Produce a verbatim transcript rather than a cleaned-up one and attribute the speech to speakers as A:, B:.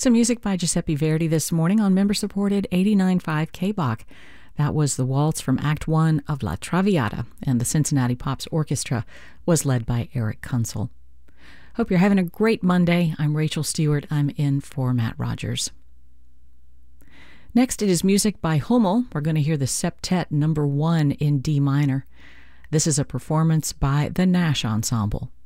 A: Some music by Giuseppe Verdi this morning on member-supported eighty-nine point five K B O C. That was the waltz from Act One of La Traviata, and the Cincinnati Pops Orchestra was led by Eric Kunzel. Hope you're having a great Monday. I'm Rachel Stewart. I'm in for Matt Rogers. Next, it is music by Hummel. We're going to hear the Septet number one in D minor. This is a performance by the Nash Ensemble.